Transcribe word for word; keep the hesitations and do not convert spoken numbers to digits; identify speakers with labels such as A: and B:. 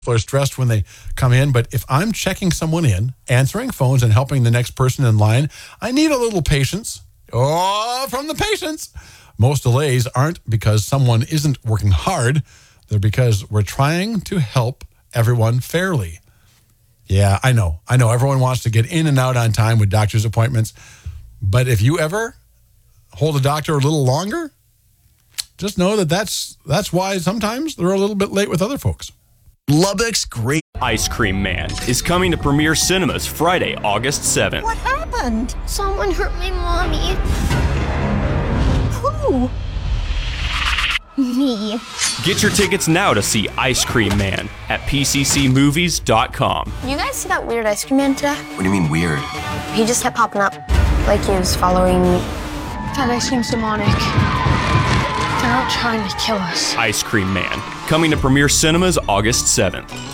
A: People are stressed when they come in, but if I'm checking someone in, answering phones and helping the next person in line, I need a little patience. Oh, from the patients. Most delays aren't because someone isn't working hard. They're because we're trying to help everyone fairly. Yeah, I know. I know everyone wants to get in and out on time with doctor's appointments. But if you ever hold a doctor a little longer, just know that that's, that's why sometimes they're a little bit late with other folks.
B: Lubbock's Great
C: Ice Cream Man is coming to Premier Cinemas Friday, August seventh.
D: What happened? Someone hurt my mommy. Who? Me.
C: Get your tickets now to see Ice Cream Man at P C C movies dot com.
D: You guys see that weird ice cream man today?
E: What do you mean weird?
D: He just kept popping up like he was following me.
F: That ice cream's demonic. They're out trying to kill us.
C: Ice Cream Man, coming to Premier Cinemas August seventh.